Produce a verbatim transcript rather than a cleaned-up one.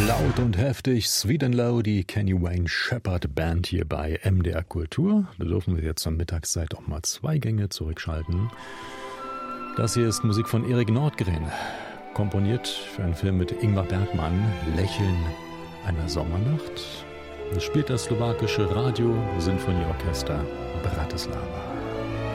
Laut und heftig, Sweet and Low, die Kenny Wayne Shepherd Band hier bei M D R Kultur. Da dürfen wir jetzt zur Mittagszeit auch mal zwei Gänge zurückschalten. Das hier ist Musik von Erik Nordgren, komponiert für einen Film mit Ingmar Bergman, Lächeln einer Sommernacht. Das spielt das slowakische Radio-Sinfonieorchester Bratislava.